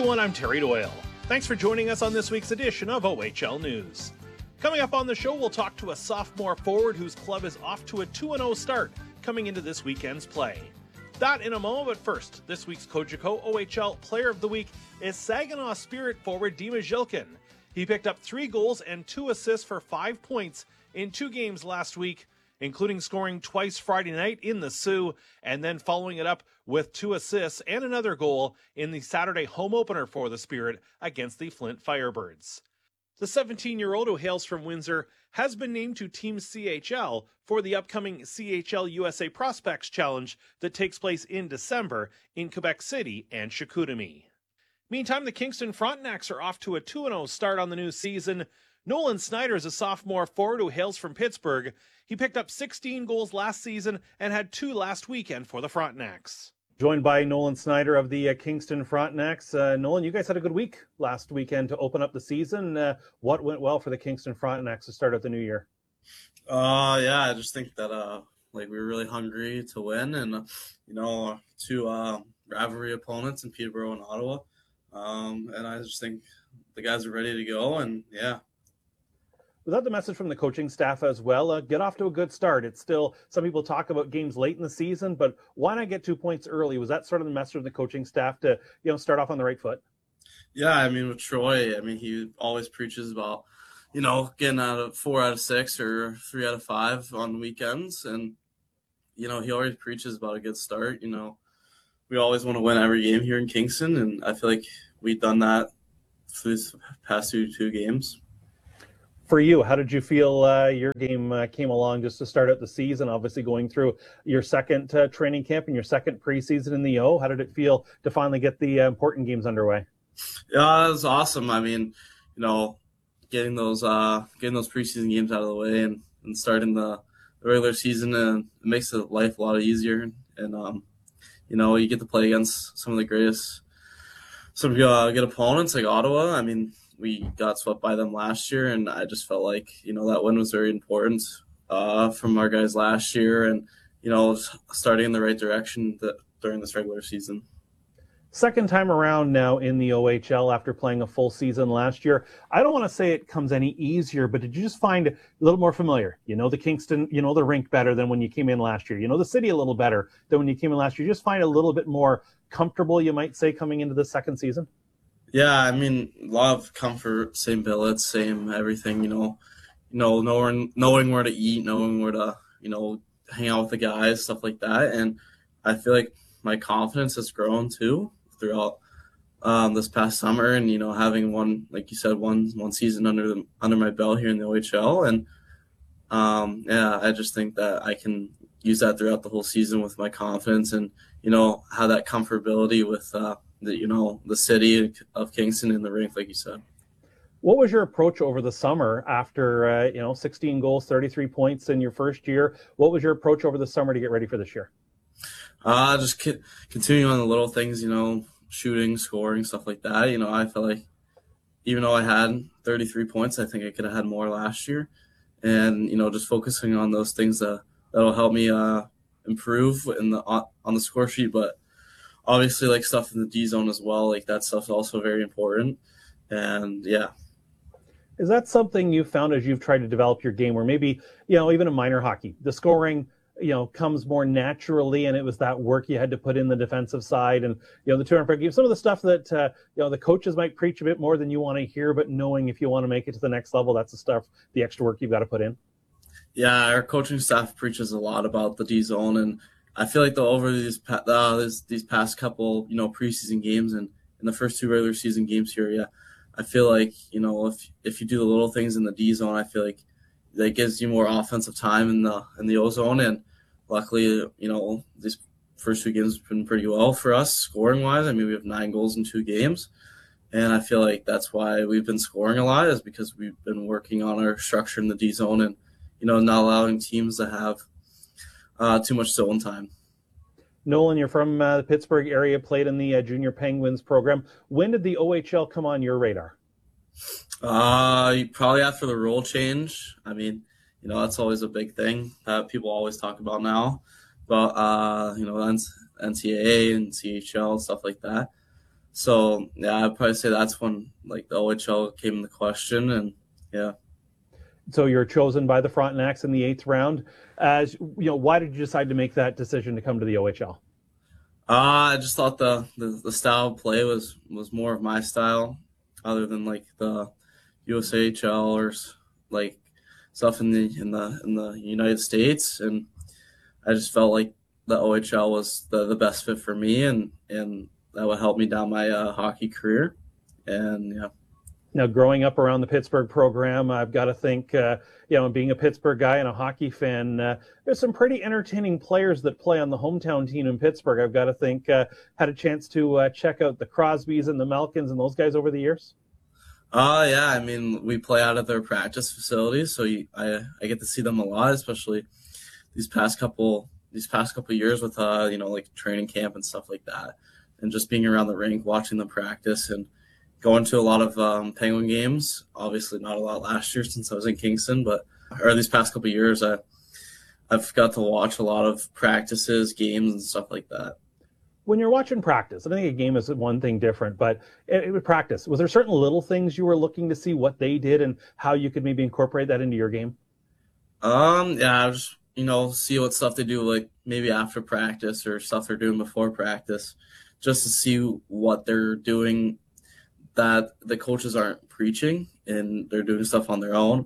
everyone, I'm Terry Doyle. Thanks for joining us on this week's edition of OHL News. Coming up on the show, we'll talk to a sophomore forward whose club is off to a 2-0 start coming into this weekend's play. That in a moment, but first, this week's Cogeco OHL Player of the Week is Saginaw Spirit forward Dima Zhilkin. He picked up 3 goals and 2 assists for 5 points in 2 games last week, including scoring twice Friday night in the Sioux, and then following it up with 2 assists and another goal in the Saturday home opener for the Spirit against the Flint Firebirds. The 17-year-old, who hails from Windsor, has been named to Team CHL for the upcoming CHL USA Prospects Challenge that takes place in December in Quebec City and Chicoutimi. Meantime, the Kingston Frontenacs are off to a 2-0 start on the new season. Nolan Snyder is a sophomore forward who hails from Pittsburgh. He picked up 16 goals last season and had 2 last weekend for the Frontenacs. Joined by Nolan Snyder of the Kingston Frontenacs. Nolan, you guys had a good week last weekend to open up the season. What went well for the Kingston Frontenacs to start out the new year? I just think that we were really hungry to win, and 2 rivalry opponents in Peterborough and Ottawa. And I just think the guys are ready to go, and yeah. Was that the message from the coaching staff as well? Get off to a good start. It's still, some people talk about games late in the season, but why not get 2 points early? Was that sort of the message from the coaching staff to, start off on the right foot? Yeah, with Troy, he always preaches about, getting out of 4 out of 6 or 3 out of 5 on weekends. And, he always preaches about a good start. We always want to win every game here in Kingston, and I feel like we've done that for these past two games. For you, how did you feel your game came along just to start out the season, obviously going through your second training camp and your second preseason in the O? How did it feel to finally get the important games underway? Yeah, it was awesome. Getting those preseason games out of the way and starting the regular season, it makes the life a lot easier. And, you get to play against some of the greatest, some good opponents like Ottawa. We got swept by them last year, and I just felt like, that win was very important from our guys last year, and, starting in the right direction during this regular season. Second time around now in the OHL after playing a full season last year. I don't want to say it comes any easier, but did you just find it a little more familiar? The Kingston, the rink better than when you came in last year. The city a little better than when you came in last year. You just find it a little bit more comfortable, you might say, coming into the second season? Yeah, a lot of comfort, same billets, same everything, knowing where to eat, knowing where to, hang out with the guys, stuff like that. And I feel like my confidence has grown too throughout this past summer, and, having one, like you said, one season under my belt here in the OHL. And I just think that I can use that throughout the whole season with my confidence and, have that comfortability with the city of Kingston in the rink, like you said. What was your approach over the summer after, 16 goals, 33 points in your first year? What was your approach over the summer to get ready for this year? Just continuing on the little things, shooting, scoring, stuff like that. I felt like even though I had 33 points, I think I could have had more last year. And, just focusing on those things that'll help me improve on the score sheet, but obviously, stuff in the D zone as well, that stuff's also very important. And yeah. Is that something you found as you've tried to develop your game, where maybe, even in minor hockey, the scoring, comes more naturally, and it was that work you had to put in the defensive side and, the 200 game, some of the stuff that, the coaches might preach a bit more than you want to hear, but knowing if you want to make it to the next level, that's the stuff, the extra work you've got to put in? Yeah, our coaching staff preaches a lot about the D zone, and I feel like over these past couple, preseason games and in the first 2 regular season games here, yeah, I feel like, if you do the little things in the D zone, I feel like that gives you more offensive time in the O zone. And luckily, these first 2 games have been pretty well for us scoring wise. We have 9 goals in 2 games, and I feel like that's why we've been scoring a lot, is because we've been working on our structure in the D zone and, not allowing teams to have too much zone time. Nolan, you're from the Pittsburgh area, played in the Junior Penguins program. When did the OHL come on your radar? Probably after the rule change. That's always a big thing that people always talk about now. But, NCAA and CHL, stuff like that. So yeah, I'd probably say that's when like the OHL came into question, and yeah. So you're chosen by the Frontenacs in the 8th round. As you know, why did you decide to make that decision to come to the OHL? I just thought the style of play was more of my style, other than like the USAHL or like stuff in the United States, and I just felt like the OHL was the best fit for me, and that would help me down my hockey career, and yeah. Now, growing up around the Pittsburgh program, I've got to think, being a Pittsburgh guy and a hockey fan, there's some pretty entertaining players that play on the hometown team in Pittsburgh. I've got to think, had a chance to check out the Crosbys and the Malkins and those guys over the years? Yeah, I mean, we play out of their practice facilities, so I get to see them a lot, especially these past couple years with like training camp and stuff like that, and just being around the rink, watching them practice, and going to a lot of Penguin games. Obviously, not a lot last year since I was in Kingston, or these past couple of years, I've got to watch a lot of practices, games, and stuff like that. When you're watching practice, I think a game is one thing different, but it would practice. Was there certain little things you were looking to see what they did and how you could maybe incorporate that into your game? Yeah, I just see what stuff they do, like maybe after practice or stuff they're doing before practice, just to see what they're doing that the coaches aren't preaching, and they're doing stuff on their own,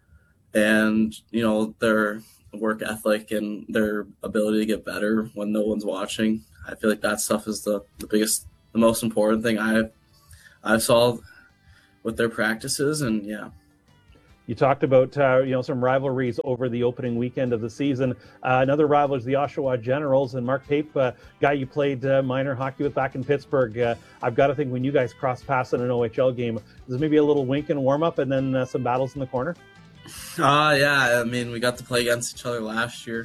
and their work ethic and their ability to get better when no one's watching. I feel like that stuff is the most important thing I saw with their practices, and yeah. You talked about some rivalries over the opening weekend of the season. Another rival is the Oshawa Generals, and Mark Pape, guy you played minor hockey with back in Pittsburgh. I've got to think when you guys cross paths in an OHL game, there's maybe a little wink and warm up, and then some battles in the corner. Yeah, I mean, we got to play against each other last year.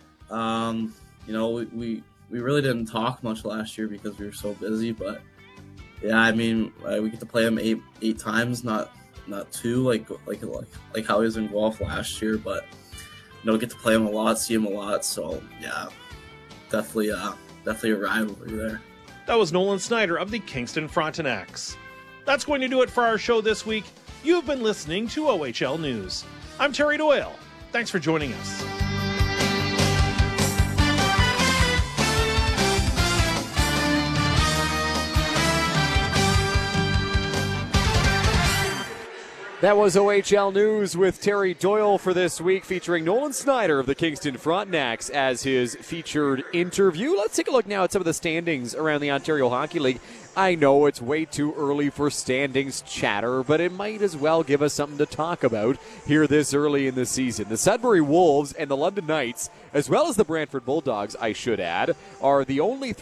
We really didn't talk much last year because we were so busy, but yeah, I mean, we get to play him eight times, not two, like how he was in Guelph last year, but get to play him a lot, see him a lot. So yeah, definitely a rivalry there. That was Nolan Snyder of the Kingston Frontenacs. That's going to do it for our show this week. You've been listening to OHL News. I'm Terry Doyle. Thanks for joining us. That was OHL News with Terry Doyle for this week, featuring Nolan Snyder of the Kingston Frontenacs as his featured interview. Let's take a look now at some of the standings around the Ontario Hockey League. I know it's way too early for standings chatter, but it might as well give us something to talk about here this early in the season. The Sudbury Wolves and the London Knights, as well as the Brantford Bulldogs, I should add, are the only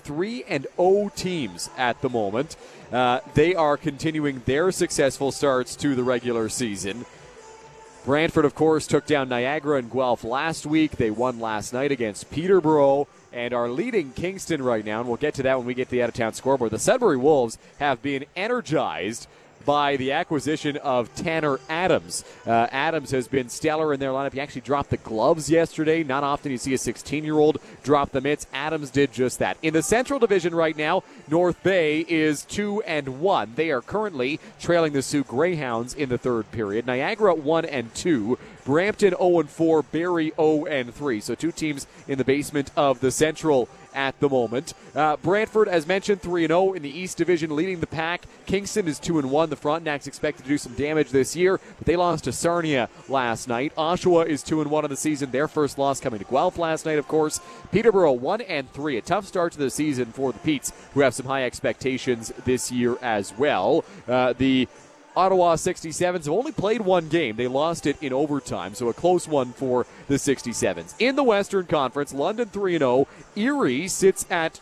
3-0 teams at the moment. They are continuing their successful starts to the regular season. Brantford, of course, took down Niagara and Guelph last week. They won last night against Peterborough and are leading Kingston right now, and we'll get to that when we get to the out-of-town scoreboard. The Sudbury Wolves have been energized by the acquisition of Tanner Adams. Adams has been stellar in their lineup. He actually dropped the gloves yesterday. Not often you see a 16-year-old drop the mitts. Adams did just that. In the Central Division right now, North Bay is 2-1. They are currently trailing the Sioux Greyhounds in the third period. Niagara 1-2. Brampton 0-4, Barrie 0-3. So two teams in the basement of the Central at the moment. Brantford, as mentioned, 3-0 in the East Division, leading the pack. Kingston is 2-1. The Frontenacs expect to do some damage this year, but they lost to Sarnia last night. Oshawa is 2-1 in the season. Their first loss coming to Guelph last night, of course. Peterborough 1-3. A tough start to the season for the Petes, who have some high expectations this year as well. The Ottawa 67s have only played one game. They lost it in overtime, so a close one for the 67s. In the Western Conference, London 3-0. Erie sits at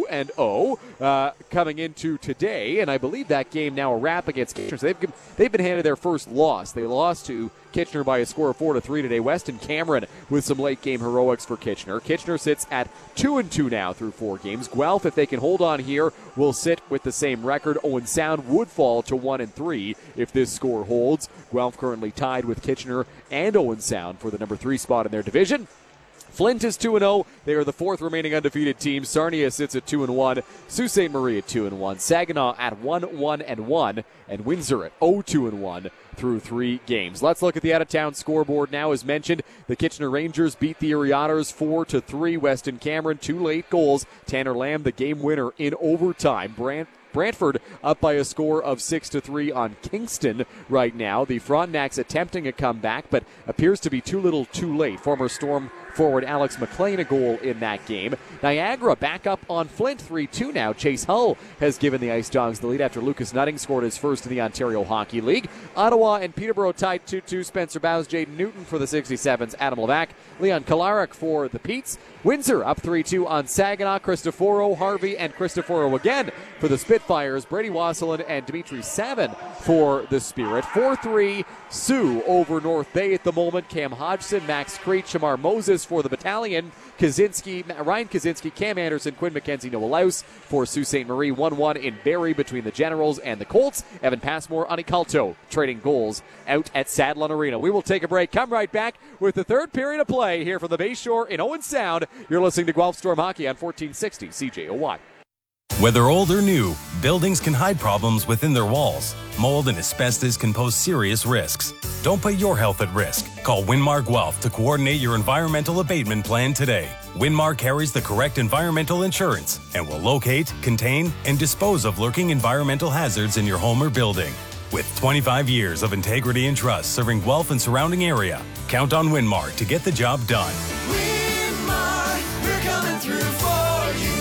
2-0 coming into today, and I believe that game now a wrap against Kitchener. So they've been handed their first loss. They lost to Kitchener by a score of 4-3 today. Weston Cameron with some late game heroics for Kitchener. Kitchener sits at 2-2 now through 4 games. Guelph, if they can hold on here, will sit with the same record. Owen Sound would fall to 1-3 if this score holds. Guelph currently tied with Kitchener and Owen Sound for the number 3 spot in their division. Flint is 2-0. They are the fourth remaining undefeated team. Sarnia sits at 2-1. Sault Ste. Marie at 2-1. Saginaw at 1-1-1. And Windsor at 0-2-1 through 3 games. Let's look at the out-of-town scoreboard now. As mentioned, the Kitchener Rangers beat the Erie Otters 4-3. Weston Cameron, 2 late goals. Tanner Lamb, the game winner in overtime. Brantford up by a score of 6-3 on Kingston right now. The Frontenacs attempting a comeback, but appears to be too little too late. Former Storm forward Alex McLean a goal in that game. Niagara back up on Flint 3-2 now. Chase Hull has given the Ice Dogs the lead after Lucas Nutting scored his first in the Ontario Hockey League. Ottawa and Peterborough tied 2-2. Spencer Bowes, Jaden Newton for the 67s, Adam Levac, Leon Kolarek for the Petes. Windsor up 3-2 on Saginaw. Cristoforo, Harvey, and Cristoforo again for the Spitfires. Brady Wasselin and Dimitri Savin for the Spirit. 4-3 Sioux over North Bay at the moment. Cam Hodgson, Max Creech, Shamar Moses for the Battalion. Ryan Kaczynski, Cam Anderson, Quinn McKenzie, Noah Louse for Sault Ste. Marie. 1-1 in Barrie between the Generals and the Colts. Evan Passmore, Anikalto trading goals out at Sadlon Arena. We will take a break. Come right back with the third period of play here from the Bayshore in Owen Sound. You're listening to Guelph Storm Hockey on 1460 CJOY. Whether old or new, buildings can hide problems within their walls. Mold and asbestos can pose serious risks. Don't put your health at risk. Call Winmar Guelph to coordinate your environmental abatement plan today. Winmar carries the correct environmental insurance and will locate, contain, and dispose of lurking environmental hazards in your home or building. With 25 years of integrity and trust serving Guelph and surrounding area, count on Winmar to get the job done. Winmar, we're coming through for you.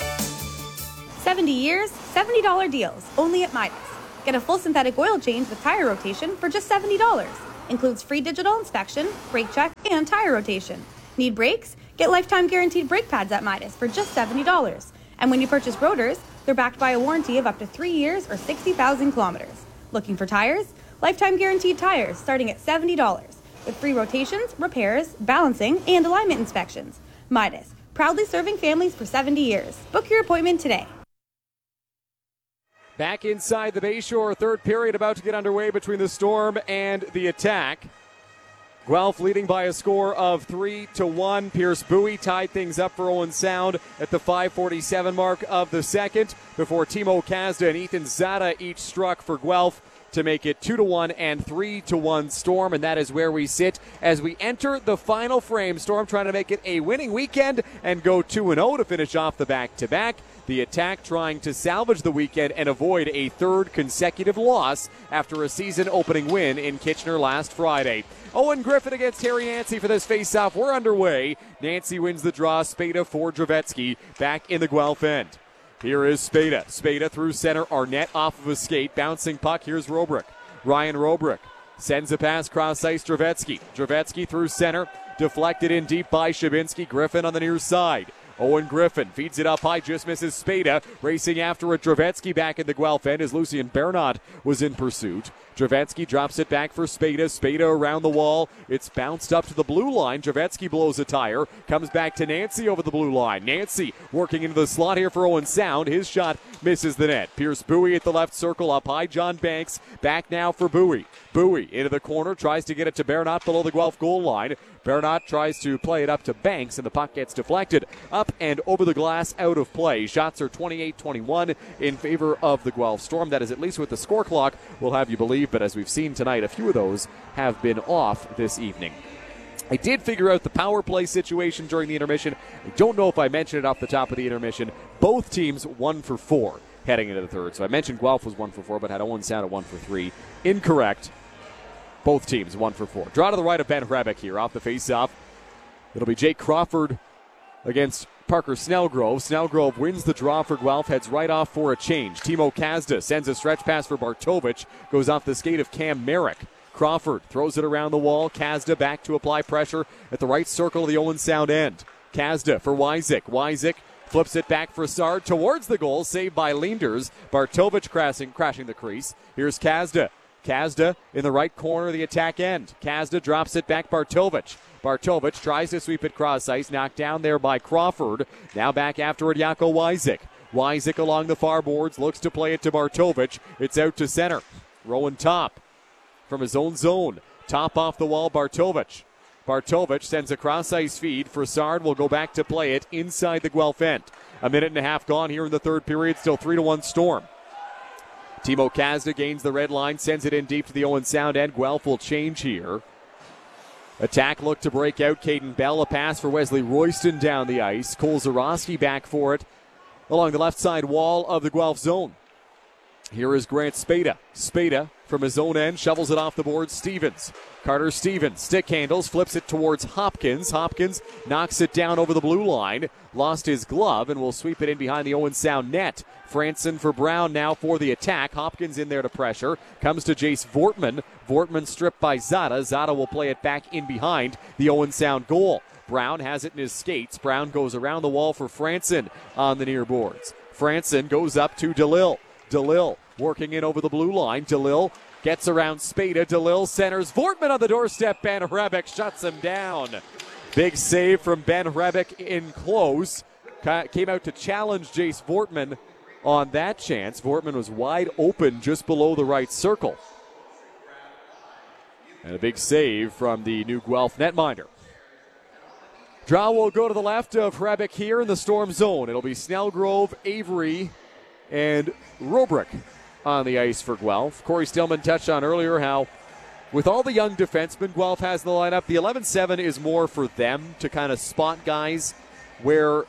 70 years, $70 deals, only at Midas. Get a full synthetic oil change with tire rotation for just $70. Includes free digital inspection, brake check, and tire rotation. Need brakes? Get lifetime guaranteed brake pads at Midas for just $70. And when you purchase rotors, they're backed by a warranty of up to 3 years or 60,000 kilometers. Looking for tires? Lifetime guaranteed tires starting at $70. With free rotations, repairs, balancing, and alignment inspections. Midas, proudly serving families for 70 years. Book your appointment today. Back inside the Bayshore, third period about to get underway between the Storm and the Attack. Guelph leading by a score of 3-1. Pierce Bowie tied things up for Owen Sound at the 5:47 mark of the second before Timo Kazda and Ethan Zada each struck for Guelph to make it 2-1 and 3-1 Storm, and that is where we sit as we enter the final frame. Storm trying to make it a winning weekend and go 2-0 to finish off the back-to-back. The Attack trying to salvage the weekend and avoid a third consecutive loss after a season-opening win in Kitchener last Friday. Owen Griffin against Terry Nancy for this face-off. We're underway. Nancy wins the draw. Spada for Dravetsky back in the Guelph end. Here is Spada. Spada through center. Arnett off of a skate. Bouncing puck. Here's Robrick. Ryan Robrick sends a pass cross ice. Dravetsky. Dravetsky through center. Deflected in deep by Shabinski. Griffin on the near side. Owen Griffin feeds it up high, just misses Spada. Racing after it, Dravetsky back in the Guelph end as Lucien Bernard was in pursuit. Dravetsky drops it back for Spada. Spada around the wall. It's bounced up to the blue line. Dravetsky blows a tire. Comes back to Nancy over the blue line. Nancy working into the slot here for Owen Sound. His shot misses the net. Pierce Bowie at the left circle. Up high, John Banks. Back now for Bowie. Bowie into the corner. Tries to get it to Bernard below the Guelph goal line. Bernard tries to play it up to Banks, and the puck gets deflected up and over the glass, out of play. Shots are 28-21 in favor of the Guelph Storm. That is at least what the score clock will have you believe, but as we've seen tonight, a few of those have been off this evening. I did figure out the power play situation during the intermission. I don't know if I mentioned it off the top of the intermission. Both teams 1 for 4 heading into the third. So I mentioned Guelph was 1 for 4, but had Owen Sound at 1 for 3. Incorrect. Both teams 1 for 4. Draw to the right of Ben Hrebeck here off the faceoff. It'll be Jake Crawford against Parker Snellgrove. Snellgrove wins the draw for Guelph, heads right off for a change. Timo Kazda sends a stretch pass for Bartovich, goes off the skate of Cam Merrick. Crawford throws it around the wall. Kazda back to apply pressure at the right circle of the Owen Sound end. Kazda for Wyzik. Wyzik flips it back for Sard towards the goal, saved by Leenders. Bartovich crashing the crease. Here's Kazda. Kazda in the right corner of the attack end. Kazda drops it back. Bartovich. Bartovich tries to sweep it cross ice. Knocked down there by Crawford. Now back after it, Jaco Wyzik. Wyzik along the far boards. Looks to play it to Bartovich. It's out to center. Rowan Top from his own zone. Top off the wall, Bartovich. Bartovich sends a cross-ice feed. Frassard will go back to play it inside the Guelph end. A minute and a half gone here in the third period. Still 3-1 Storm. Timo Kazda gains the red line, sends it in deep to the Owen Sound end. Guelph will change here. Attack look to break out. Caden Bell, a pass for Wesley Royston down the ice. Cole Zarowski back for it along the left side wall of the Guelph zone. Here is Grant Spada. Spada from his own end shovels it off the board. Stevens. Carter Stevens stick handles, flips it towards Hopkins. Hopkins knocks it down over the blue line. Lost his glove and will sweep it in behind the Owen Sound net. Franson for Brown now for the attack. Hopkins in there to pressure. Comes to Jace Vortman. Vortman stripped by Zada. Zada will play it back in behind the Owen Sound goal. Brown has it in his skates. Brown goes around the wall for Franson on the near boards. Franson goes up to DeLille. DeLille working in over the blue line. DeLille gets around Spada. DeLille centers. Vortman on the doorstep. Ben Hrebeck shuts him down. Big save from Ben Hrebeck in close. Came out to challenge Jace Vortman on that chance. Vortman was wide open just below the right circle. And a big save from the new Guelph netminder. Draw will go to the left of Hrebeck here in the Storm zone. It'll be Snellgrove, Avery, and Robrick on the ice for Guelph. Corey Stillman touched on earlier how with all the young defensemen Guelph has in the lineup, the 11-7 is more for them to kind of spot guys where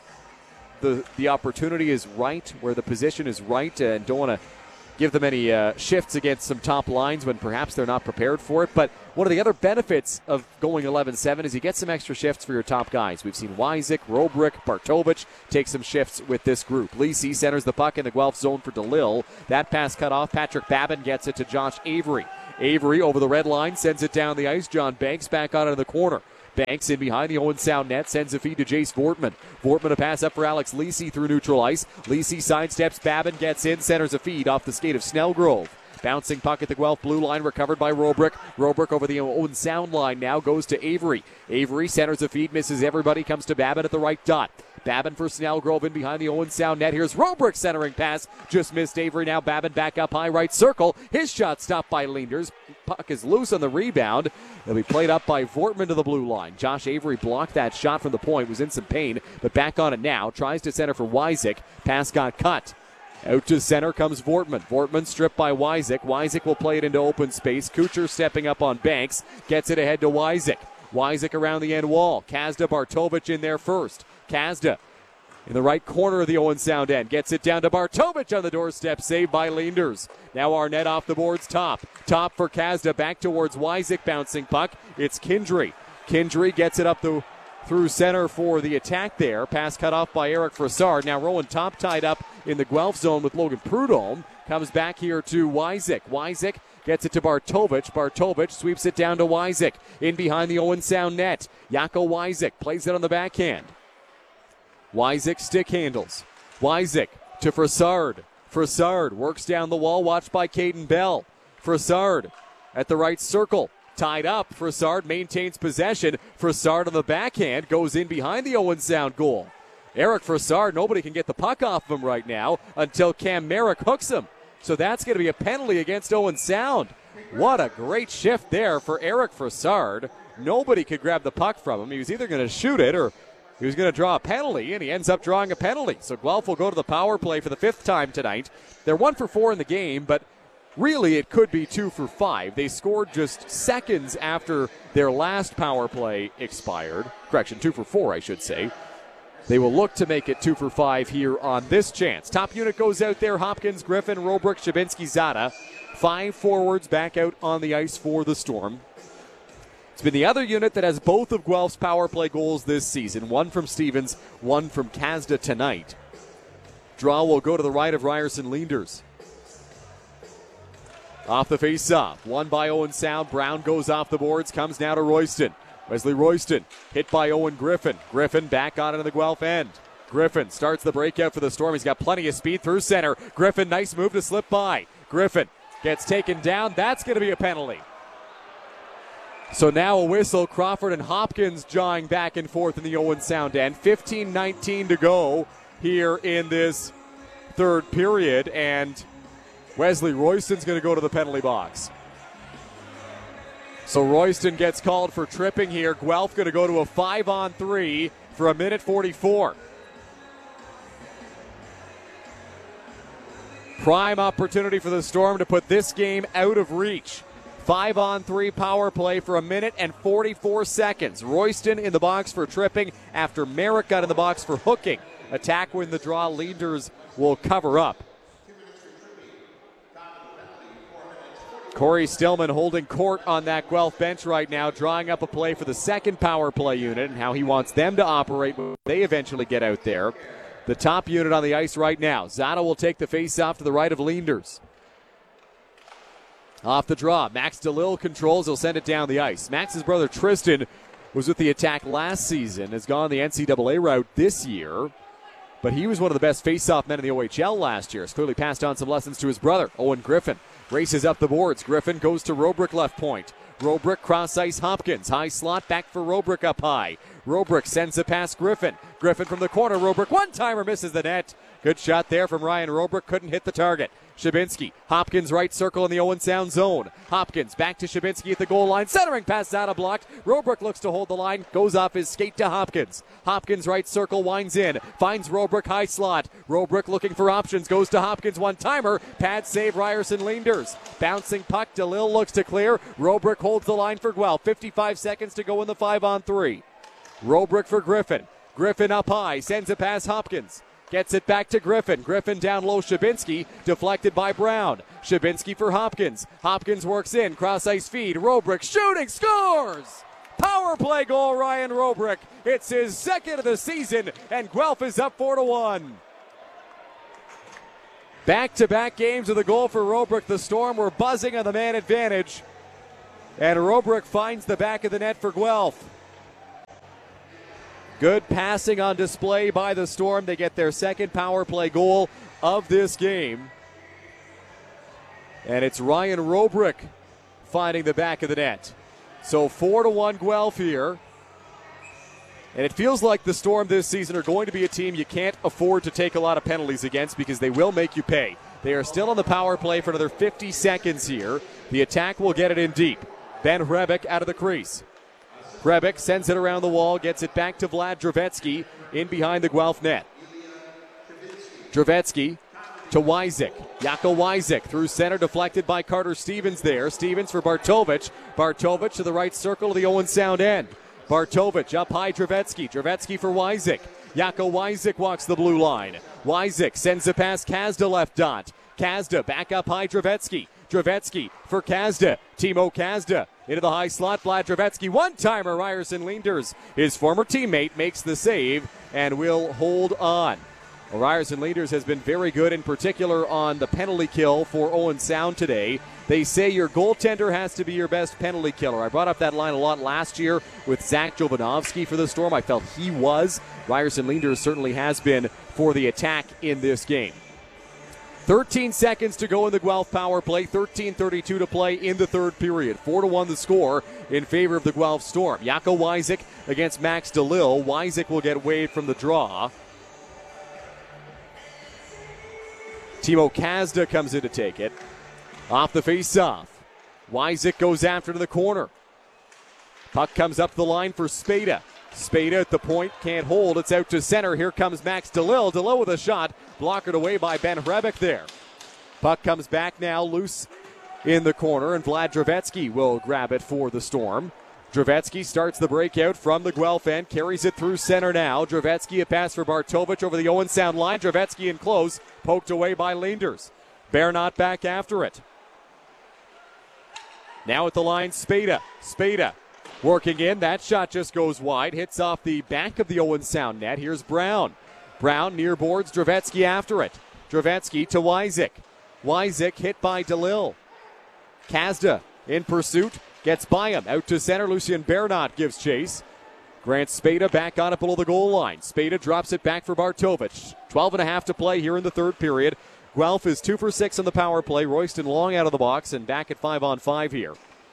the opportunity is right, where the position is right, and don't want to give them any shifts against some top lines when perhaps they're not prepared for it. But one of the other benefits of going 11-7 is you get some extra shifts for your top guys. We've seen Wyzik, Robrick, Bartovich take some shifts with this group. Lisi centers the puck in the Guelph zone for DeLille. That pass cut off. Patrick Babin gets it to Josh Avery. Avery over the red line, sends it down the ice. John Banks back out of the corner. Banks in behind the Owen Sound net, sends a feed to Jace Vortman. Vortman a pass up for Alex Lisi through neutral ice. Lisi sidesteps, Babin gets in, centers a feed off the skate of Snellgrove. Bouncing puck at the Guelph blue line, recovered by Robrick. Robrick over the Owen Sound line now goes to Avery. Avery centers a feed, misses everybody, comes to Babin at the right dot. Babin for Snellgrove in behind the Owen Sound net. Here's Robrick centering pass. Just missed Avery. Now Babin back up high right circle. His shot stopped by Leenders. Puck is loose on the rebound. It'll be played up by Vortman to the blue line. Josh Avery blocked that shot from the point. Was in some pain, but back on it now. Tries to center for Wyzik. Pass got cut. Out to center comes Vortman. Vortman stripped by Wyzik. Wyzik will play it into open space. Kucher stepping up on Banks. Gets it ahead to Wyzik. Wyzik around the end wall. Kazda Bartovich in there first. Kazda in the right corner of the Owen Sound end. Gets it down to Bartovich on the doorstep. Saved by Leenders. Now Arnett off the boards top. Top for Kazda. Back towards Wyzik. Bouncing puck. It's Kindry. Kindry gets it up through center for the attack there. Pass cut off by Eric Frassard. Now Rowan Top tied up in the Guelph zone with Logan Prudhomme. Comes back here to Wyzik. Wyzik gets it to Bartovich. Bartovich sweeps it down to Wyzik. In behind the Owen Sound net. Jaco Wyzik plays it on the backhand. Wyzik stick handles. Wyzik to Frassard. Frassard works down the wall, watched by Caden Bell. Frassard at the right circle. Tied up. Frassard maintains possession. Frassard on the backhand goes in behind the Owen Sound goal. Eric Frassard, nobody can get the puck off him right now until Cam Merrick hooks him. So that's going to be a penalty against Owen Sound. What a great shift there for Eric Frassard. Nobody could grab the puck from him. He was either going to shoot it or he was going to draw a penalty, and he ends up drawing a penalty. So Guelph will go to the power play for the fifth time tonight. They're 1 for 4 in the game, but really it could be 2 for 5. They scored just seconds after their last power play expired. Correction, 2 for 4, I should say. They will look to make it 2 for 5 here on this chance. Top unit goes out there. Hopkins, Griffin, Robrick, Shabinsky, Zada. 5 forwards back out on the ice for the Storm. It's been the other unit that has both of Guelph's power play goals this season. One from Stevens, one from Kazda tonight. Draw will go to the right of Ryerson Leenders. Off the face-off. Won by Owen Sound. Brown goes off the boards. Comes now to Royston. Wesley Royston hit by Owen Griffin. Griffin back on into the Guelph end. Griffin starts the breakout for the Storm. He's got plenty of speed through center. Griffin, nice move to slip by. Griffin gets taken down. That's going to be a penalty. So now a whistle. Crawford and Hopkins jawing back and forth in the Owen Sound end. 15-19 to go here in this third period. And Wesley Royston's going to go to the penalty box. So Royston gets called for tripping here. Guelph going to go to a 5-on-3 for 1:44. Prime opportunity for the Storm to put this game out of reach. 5-on-3 power play for 1:44. Royston in the box for tripping after Merrick got in the box for hooking. Attack win the draw. Leaders will cover up. Corey Stillman holding court on that Guelph bench right now, drawing up a play for the second power play unit and how he wants them to operate when they eventually get out there. The top unit on the ice right now. Zada will take the face-off to the right of Leenders. Off the draw, Max DeLille controls. He'll send it down the ice. Max's brother Tristan was with the Attack last season, has gone the NCAA route this year, but he was one of the best face-off men in the OHL last year. Has clearly passed on some lessons to his brother, Owen Griffin. Races up the boards. Griffin goes to Robrick left point. Robrick cross ice Hopkins. High slot back for Robrick up high. Robrick sends it past Griffin. Griffin from the corner. Robrick one-timer misses the net. Good shot there from Ryan Robrick. Couldn't hit the target. Shabinski. Hopkins right circle in the Owen Sound zone. Hopkins back to Shabinski at the goal line. Centering pass Zada blocked. Robrick looks to hold the line. Goes off his skate to Hopkins. Hopkins right circle winds in. Finds Robrick high slot. Robrick looking for options. Goes to Hopkins one-timer. Pad save Ryerson Leenders. Bouncing puck. DeLille looks to clear. Robrick holds the line for Guelph. 55 seconds to go in the 5-on-3. Robrick for Griffin. Griffin up high. Sends it past Hopkins. Gets it back to Griffin. Griffin down low. Shabinski deflected by Brown. Shabinski for Hopkins. Hopkins works in. Cross ice feed. Robrick shooting. Scores! Power play goal, Ryan Robrick. It's his second of the season, and Guelph is up 4-1. Back-to-back games with a goal for Robrick. The Storm were buzzing on the man advantage, and Robrick finds the back of the net for Guelph. Good passing on display by the Storm. They get their second power play goal of this game. And it's Ryan Robrick finding the back of the net. So 4-1 Guelph here. And it feels like the Storm this season are going to be a team you can't afford to take a lot of penalties against because they will make you pay. They are still on the power play for another 50 seconds here. The Attack will get it in deep. Ben Hrebic out of the crease. Hrebic sends it around the wall, gets it back to Vlad Dravetsky in behind the Guelph net. Dravetsky to Wyzik. Jaco Wyzik through center, deflected by Carter Stevens there. Stevens for Bartovich. Bartovich to the right circle of the Owen Sound end. Bartovich up high, Dravetsky. Dravetsky for Wyzik. Jaco Wyzik walks the blue line. Wyzik sends it past Kazda left dot. Kazda back up high, Dravetsky. Dravetsky for Kazda. Timo Kazda into the high slot. Vlad Dravetsky one-timer. Ryerson Leenders, his former teammate, makes the save and will hold on. Well, Ryerson Leenders has been very good, in particular on the penalty kill for Owen Sound today. They say your goaltender has to be your best penalty killer. I brought up that line a lot last year with Zach Jovanovski for the Storm. I felt he was. Ryerson Leenders certainly has been for the Attack in this game. 13 seconds to go in the Guelph power play. 13:32 to play in the third period. 4-1 the score in favor of the Guelph Storm. Jaco Wyzik against Max DeLille. Wyzik will get waived from the draw. Timo Kazda comes in to take it. Off the face-off. Wyzik goes after to the corner. Puck comes up the line for Spada. Spada at the point, can't hold. It's out to center. Here comes Max DeLille. DeLille with a shot. Blockered away by Ben Hrebic there. Puck comes back now, loose in the corner, and Vlad Dravetsky will grab it for the Storm. Dravetsky starts the breakout from the Guelph end, carries it through center now. Dravetsky a pass for Bartovich over the Owen Sound line. Dravetsky in close, poked away by Leenders. Bernot back after it. Now at the line, Spada. Spada working in. That shot just goes wide. Hits off the back of the Owen Sound net. Here's Brown. Brown near boards. Dravetsky after it. Dravetsky to Wyzik. Wyzik hit by DeLille. Kazda in pursuit. Gets by him. Out to center. Lucien Bernot gives chase. Grant Spada back on it below the goal line. Spada drops it back for Bartovich. 12.5 to play here in the third period. Guelph is 2 for 6 on the power play. Royston long out of the box and back at 5-on-5 here.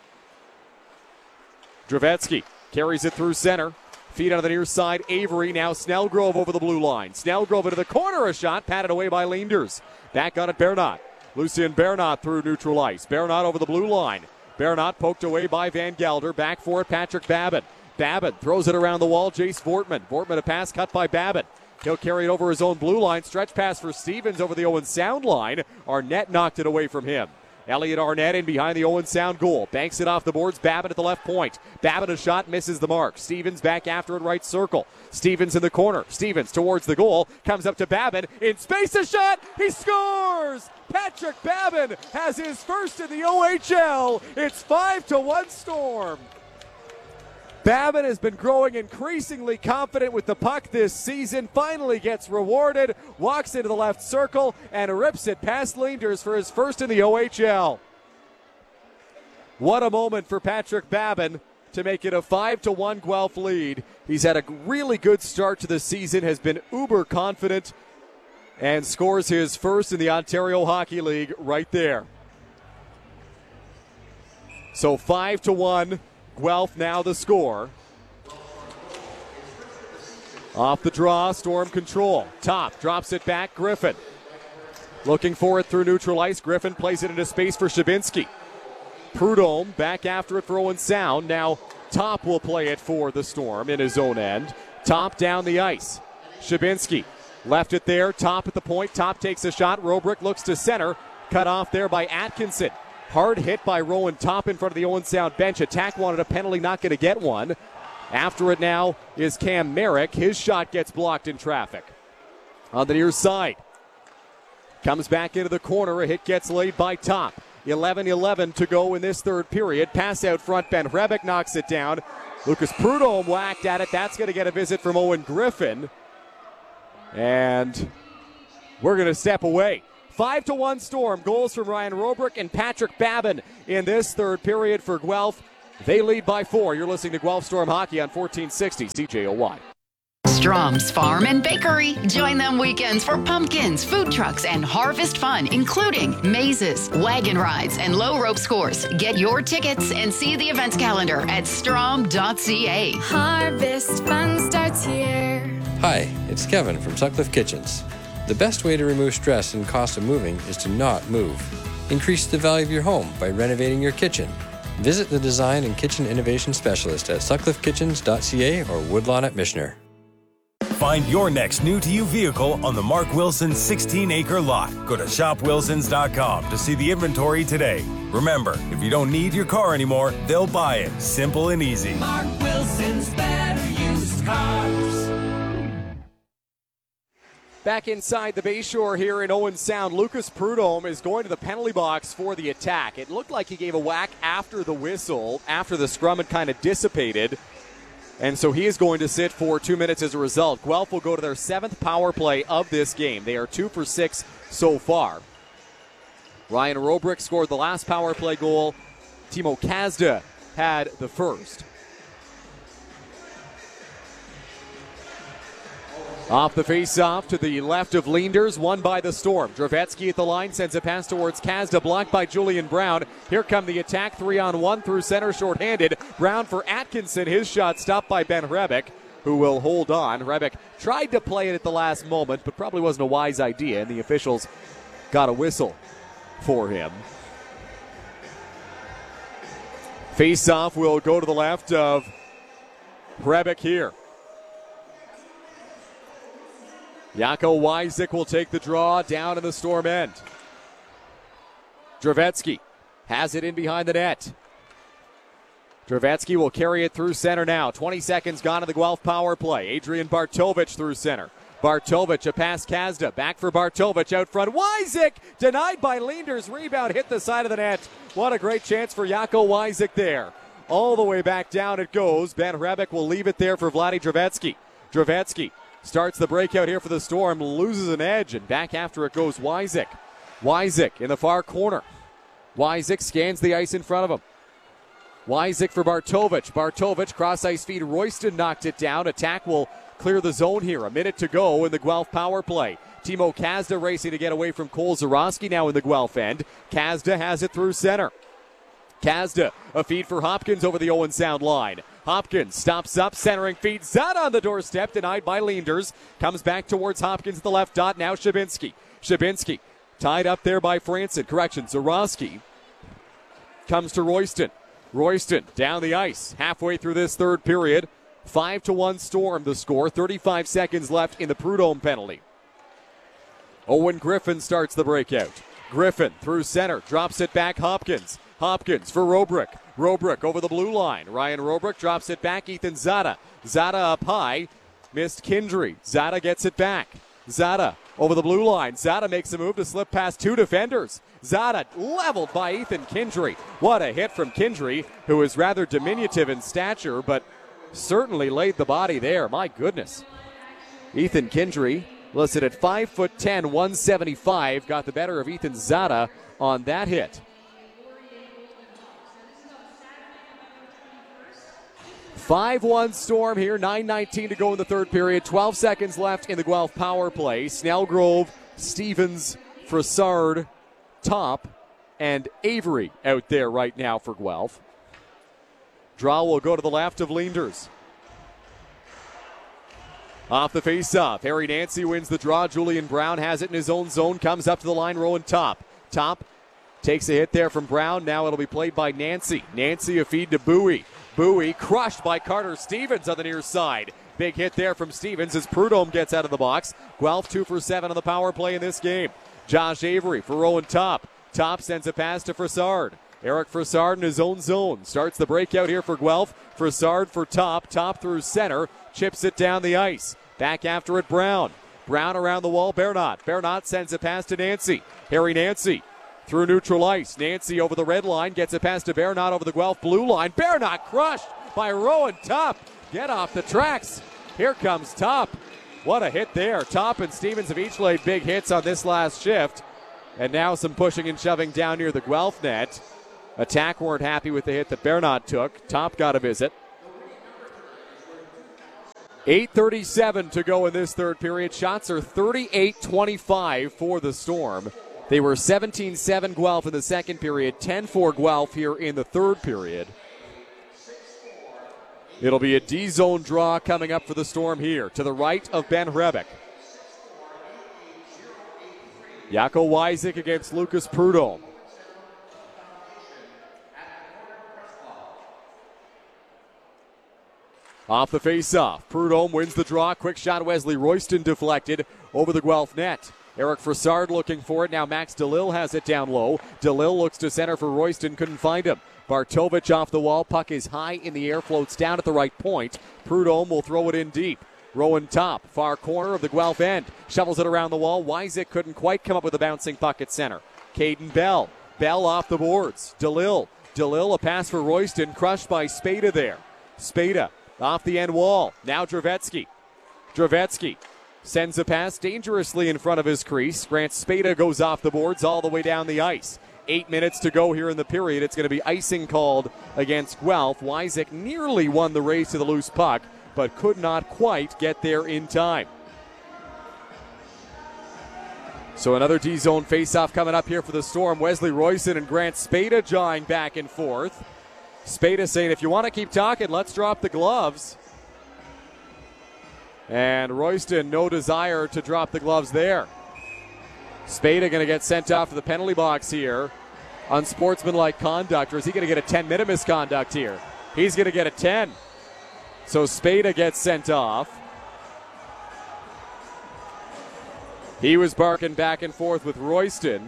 Dravetsky carries it through center. Feed on the near side. Avery now Snellgrove over the blue line. Snellgrove into the corner. A shot patted away by Leenders. Back on it Bernot. Lucien Bernot through neutral ice. Bernot over the blue line. Bernat poked away by Van Gelder. Back for it, Patrick Babin. Babin throws it around the wall. Jace Vortman. Vortman a pass cut by Babin. He'll carry it over his own blue line. Stretch pass for Stevens over the Owen Sound line. Arnett knocked it away from him. Elliot Arnett in behind the Owen Sound goal. Banks it off the boards. Babin at the left point. Babin a shot, misses the mark. Stevens back after it, right circle. Stevens in the corner. Stevens towards the goal. Comes up to Babin. In space, a shot. He scores! Patrick Babin has his first in the OHL. It's 5-1 Storm. Babin has been growing increasingly confident with the puck this season. Finally gets rewarded, walks into the left circle, and rips it past Leenders for his first in the OHL. What a moment for Patrick Babin to make it a 5-1 Guelph lead. He's had a really good start to the season, has been uber confident, and scores his first in the Ontario Hockey League right there. So 5-1. Guelph now the score. Off the draw, Storm control. Top drops it back, Griffin. Looking for it through neutral ice. Griffin plays it into space for Shabinsky. Prudhomme back after it for Owen Sound. Now Top will play it for the Storm in his own end. Top down the ice. Shabinsky left it there. Top at the point. Top takes a shot. Robrick looks to center. Cut off there by Atkinson. Hard hit by Rowan Top in front of the Owen Sound bench. Attack wanted a penalty, not going to get one. After it now is Cam Merrick. His shot gets blocked in traffic. On the near side. Comes back into the corner. A hit gets laid by Top. 11-11 to go in this third period. Pass out front. Ben Hrebeck knocks it down. Lucas Prudhomme whacked at it. That's going to get a visit from Owen Griffin. And we're going to step away. 5-1 Storm. Goals from Ryan Robrick and Patrick Babin in this third period for Guelph. They lead by 4. You're listening to Guelph Storm Hockey on 1460 CJOY. Strom's Farm and Bakery. Join them weekends for pumpkins, food trucks, and harvest fun, including mazes, wagon rides, and low rope scores. Get your tickets and see the events calendar at strom.ca. Harvest fun starts here. Hi, it's Kevin from Sutcliffe Kitchens. The best way to remove stress and cost of moving is to not move. Increase the value of your home by renovating your kitchen. Visit the Design and Kitchen Innovation Specialist at sutcliffekitchens.ca or Woodlawn at Michener. Find your next new to you vehicle on the Mark Wilson 16-acre lot. Go to shopwilsons.com to see the inventory today. Remember, if you don't need your car anymore, they'll buy it. Simple and easy. Mark Wilson's better used cars. Back inside the Bayshore here in Owen Sound, Lucas Prudhomme is going to the penalty box for the attack. It looked like he gave a whack after the whistle, after the scrum had kind of dissipated. And so he is going to sit for 2 minutes as a result. Guelph will go to their 7th power play of this game. They are 2 for 6 so far. Ryan Robrick scored the last power play goal. Timo Kazda had the first. Off the face-off to the left of Leenders, won by the Storm. Dravetsky at the line sends a pass towards Kazda, blocked by Julian Brown. Here come the attack, 3-on-1 through center, shorthanded. Brown for Atkinson, his shot stopped by Ben Hrebeck, who will hold on. Hrebeck tried to play it at the last moment, but probably wasn't a wise idea, and the officials got a whistle for him. Face-off will go to the left of Hrebeck here. Jaco Wyzik will take the draw down in the Storm end. Dravetsky has it in behind the net. Dravetsky will carry it through center now. 20 seconds gone in the Guelph power play. Adrian Bartovich through center. Bartovich, a pass Kazda. Back for Bartovich out front. Wyzik denied by Leenders. Rebound hit the side of the net. What a great chance for Jaco Wyzik there. All the way back down it goes. Ben Hrebeck will leave it there for Vladi Dravetsky. Dravetsky starts the breakout here for the Storm, loses an edge, and back after it goes Wyzik. Wyzik in the far corner. Wyzik scans the ice in front of him. Wyzik for Bartovich. Bartovich, cross-ice feed. Royston knocked it down. Attack will clear the zone here. A minute to go in the Guelph power play. Timo Kazda racing to get away from Cole Zarowski now in the Guelph end. Kazda has it through center. Kazda, a feed for Hopkins over the Owen Sound line. Hopkins stops up, centering feed. Zad on the doorstep, denied by Leenders. Comes back towards Hopkins at the left dot. Now Shabinsky. Shabinsky tied up there by Franson. Correction, Zarowski. comes to Royston. Royston down the ice halfway through this third period. 5-1 Storm the score. 35 seconds left in the Prudhomme penalty. Owen Griffin starts the breakout. Griffin through center, drops it back. Hopkins for Robrick. Robrick over the blue line. Ryan Robrick drops it back. Ethan Zada. Zada up high. Missed Kindry. Zada gets it back. Zada over the blue line. Zada makes a move to slip past two defenders. Zada leveled by Ethan Kindry. What a hit from Kindry, who is rather diminutive in stature, but certainly laid the body there. My goodness. Ethan Kindry, listed at 5'10", 175, got the better of Ethan Zada on that hit. 5-1 Storm here, 9:19 to go in the third period. 12 seconds left in the Guelph power play. Snellgrove, Stevens, Frassard, Top, and Avery out there right now for Guelph. Draw will go to the left of Leanders. Off the face-off, Harry Nancy wins the draw. Julian Brown has it in his own zone, comes up to the line, Rowan Top. Top takes a hit there from Brown. Now it'll be played by Nancy. Nancy a feed to Bowie. Bowie crushed by Carter Stevens on the near side. Big hit there from Stevens as Prudhomme gets out of the box. Guelph 2 for 7 on the power play in this game. Josh Avery for Rowan Top. Top sends a pass to Frassard. Eric Frassard in his own zone. Starts the breakout here for Guelph. Frassard for Top. Top through center. Chips it down the ice. Back after it, Brown. Brown around the wall, Bernat. Bernat sends a pass to Nancy. Harry Nancy through neutral ice. Nancy over the red line. Gets a pass to Bernat over the Guelph blue line. Bernat crushed by Rowan Top. Get off the tracks. Here comes Top. What a hit there. Top and Stevens have each laid big hits on this last shift. And now some pushing and shoving down near the Guelph net. Attack weren't happy with the hit that Bernat took. Top got a visit. 8:37 to go in this third period. Shots are 38-25 for the Storm. They were 17-7 Guelph in the second period, 10-4 Guelph here in the third period. It'll be a D-zone draw coming up for the Storm here. To the right of Ben Hrebeck. Jaco Wyzik against Lucas Prudhomme. Off the face-off, Prudhomme wins the draw. Quick shot, Wesley Royston deflected over the Guelph net. Eric Frassard looking for it. Now Max DeLille has it down low. DeLille looks to center for Royston, couldn't find him. Bartovich off the wall. Puck is high in the air, floats down at the right point. Prudhomme will throw it in deep. Rowan Top, far corner of the Guelph end. Shovels it around the wall. Wyzik couldn't quite come up with a bouncing puck at center. Caden Bell. Bell off the boards. DeLille. DeLille a pass for Royston, crushed by Spada there. Spada off the end wall. Now Dravetsky. Dravetsky sends a pass dangerously in front of his crease. Grant Spada goes off the boards all the way down the ice. 8 minutes to go here in the period. It's going to be icing called against Guelph. Wyzik nearly won the race to the loose puck, but could not quite get there in time. So another D-zone face-off coming up here for the Storm. Wesley Royston and Grant Spada jawing back and forth. Spada saying, if you want to keep talking, let's drop the gloves. And Royston, no desire to drop the gloves there. Spada going to get sent off to the penalty box here. Unsportsmanlike conduct, or is he going to get a 10-minute misconduct here? He's going to get a 10. So Spada gets sent off. He was barking back and forth with Royston.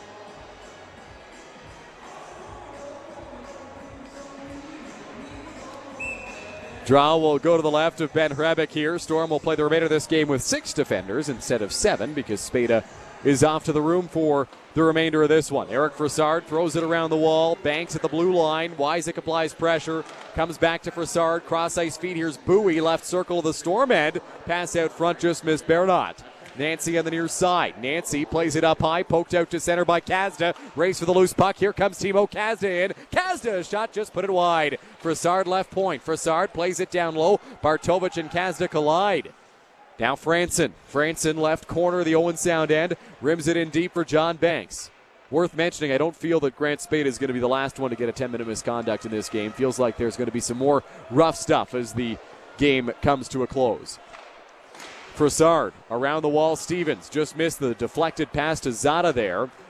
Draw will go to the left of Ben Hrebeck here. Storm will play the remainder of this game with 6 defenders instead of 7 because Spada is off to the room for the remainder of this one. Eric Frassard throws it around the wall, banks at the blue line. Wyzik applies pressure, comes back to Frassard, cross ice feed. Here's Bowie, left circle of the Storm end. Pass out front, just missed Bernat. Nancy on the near side. Nancy plays it up high, poked out to center by Kazda. Race for the loose puck. Here comes Timo Kazda in. Kazda shot, just put it wide. Frassard left point. Frassard plays it down low. Bartovich and Kazda collide. Now Franson. Franson left corner of the Owen Sound end. Rims it in deep for John Banks. Worth mentioning, I don't feel that Grant Spada is going to be the last one to get a 10-minute misconduct in this game. Feels like there's going to be some more rough stuff as the game comes to a close. Frassard around the wall. Stevens just missed the deflected pass to Zada there.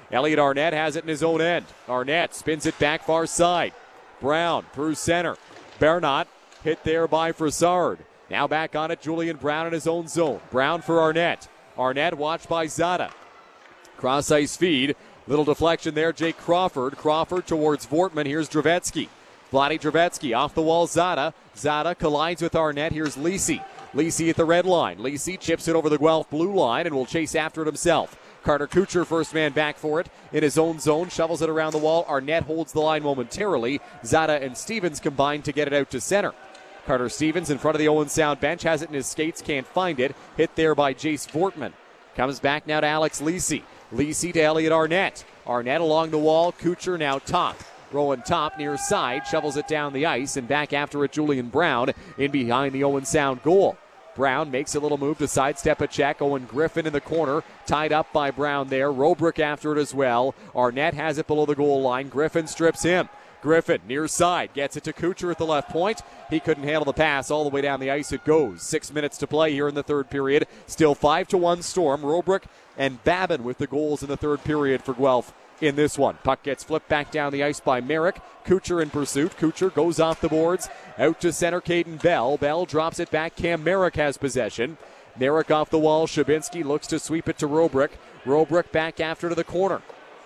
Elliot Arnett has it in his own end. Arnett spins it back far side. Brown through center. Bernat hit there by Frassard. Now back on it, Julian Brown in his own zone. Brown for Arnett. Arnett watched by Zada. Cross ice feed. Little deflection there, Jake Crawford. Crawford towards Vortman. Here's Dravetsky. Vladi Dravetsky off the wall, Zada. Zada collides with Arnett. Here's Lisi. Lisi at the red line. Lisi chips it over the Guelph blue line and will chase after it himself. Carter Kucher, first man back for it in his own zone, shovels it around the wall. Arnett holds the line momentarily. Zada and Stevens combine to get it out to center. Carter Stevens in front of the Owen Sound bench, has it in his skates, can't find it. Hit there by Jace Vortman. Comes back now to Alex Lisi. Lisi to Elliot Arnett. Arnett along the wall. Kucher now top. Rowan top near side, shovels it down the ice, and back after it, Julian Brown in behind the Owen Sound goal. Brown makes a little move to sidestep a check. Owen Griffin in the corner, tied up by Brown there. Robrick after it as well. Arnett has it below the goal line. Griffin strips him. Griffin near side gets it to Kucher at the left point. He couldn't handle the pass. All the way down the ice it goes. 6 minutes to play here in the third period. Still 5-1 Storm. Robrick and Babin with the goals in the third period for Guelph in this one. Puck gets flipped back down the ice by Merrick. Kucher in pursuit. Kucher goes off the boards. Out to center, Caden Bell. Bell drops it back. Cam Merrick has possession. Merrick off the wall. Shabinsky looks to sweep it to Robrick. Robrick back after to the corner.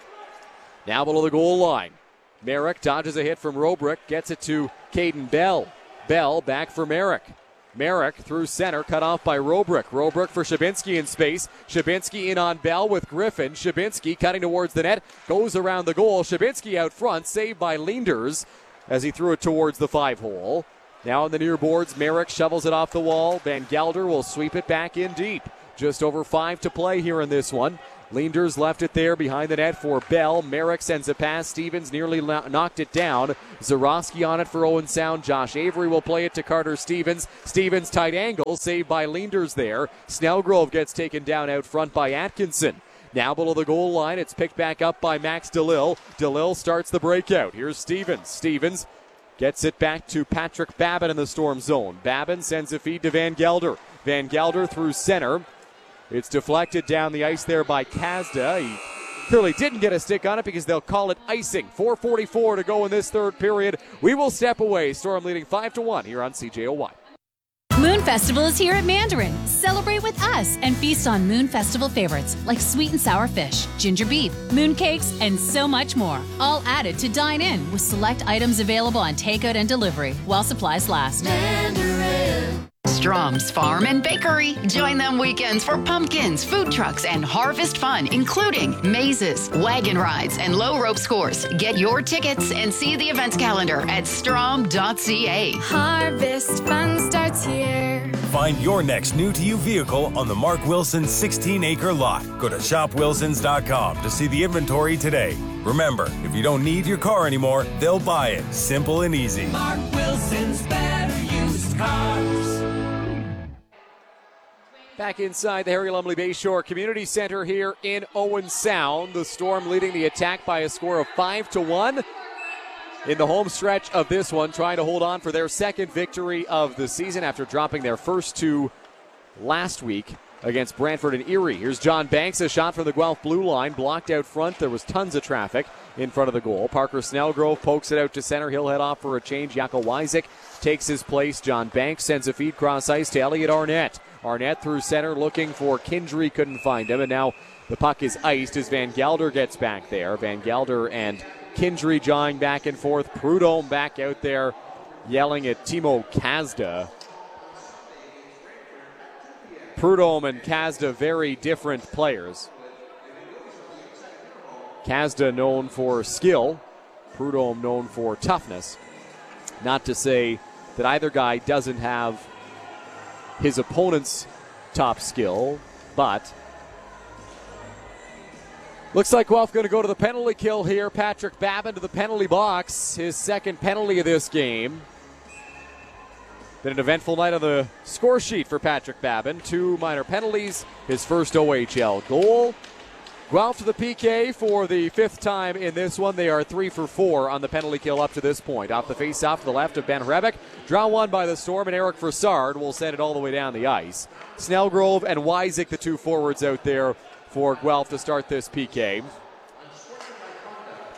Now below the goal line. Merrick dodges a hit from Robrick. Gets it to Caden Bell. Bell back for Merrick. Merrick through center, cut off by Robrick. Robrick for Shabinsky in space. Shabinsky in on Bell with Griffin. Shabinsky cutting towards the net, goes around the goal. Shabinsky out front, saved by Leenders as he threw it towards the 5-hole. Now on the near boards, Merrick shovels it off the wall. Van Gelder will sweep it back in deep. Just over 5 to play here in this one. Leenders left it there behind the net for Bell. Merrick sends a pass. Stevens nearly knocked it down. Zarowski on it for Owen Sound. Josh Avery will play it to Carter Stevens. Stevens tight angle, saved by Leenders there. Snellgrove gets taken down out front by Atkinson. Now below the goal line, it's picked back up by Max DeLille. DeLille starts the breakout. Here's Stevens. Stevens gets it back to Patrick Babin in the Storm zone. Babin sends a feed to Van Gelder. Van Gelder through center. It's deflected down the ice there by Kazda. He clearly didn't get a stick on it because they'll call it icing. 4:44 to go in this third period. We will step away. Storm leading 5-1 here on CJOY. Moon Festival is here at Mandarin. Celebrate with us and feast on Moon Festival favorites like sweet and sour fish, ginger beef, moon cakes, and so much more. All added to dine in with select items available on takeout and delivery while supplies last. Mandarin. Strom's Farm and Bakery. Join them weekends for pumpkins, food trucks, and harvest fun, including mazes, wagon rides, and low rope scores. Get your tickets and see the events calendar at strom.ca. Harvest fun starts here. Find your next new to you vehicle on the Mark Wilson 16-acre lot. Go to shopwilsons.com to see the inventory today. Remember, if you don't need your car anymore, they'll buy it. Simple and easy. Mark Wilson's better used cars. Back inside the Harry Lumley Bayshore Community Center here in Owen Sound. The Storm leading the attack by a score of 5-1 in the home stretch of this one, trying to hold on for their second victory of the season after dropping their first two last week against Brantford and Erie. Here's John Banks, a shot from the Guelph blue line, blocked out front. There was tons of traffic in front of the goal. Parker Snellgrove pokes it out to center. He'll head off for a change. Jakob Wyzik takes his place. John Banks sends a feed cross ice to Elliot Arnett. Arnett through center looking for Kindry, couldn't find him, and now the puck is iced as Van Gelder gets back there. Van Gelder and Kindry jawing back and forth. Prudhomme back out there yelling at Timo Kazda. Prudhomme and Kazda, very different players. Kazda known for skill, Prudhomme known for toughness. Not to say that either guy doesn't have his opponent's top skill, but looks like Guelph going to go to the penalty kill here. Patrick Babin to the penalty box, his second penalty of this game. Been an eventful night on the score sheet for Patrick Babin. 2 minor penalties, his first OHL goal. Guelph to the PK for the 5th time in this one. They are 3 for 4 on the penalty kill up to this point. Off the face-off to the left of Ben Hrebeck. Draw one by the Storm, and Eric Frassard will send it all the way down the ice. Snellgrove and Wyzik, the two forwards out there for Guelph to start this PK.